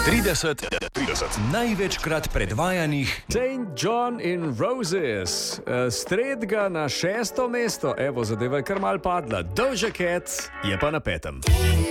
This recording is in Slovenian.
30 največkrat predvajanih St. John in Roses, s tretjega na 6. mesto, evo, zadeva je kar mal padla, Doja Cat je pa na 5.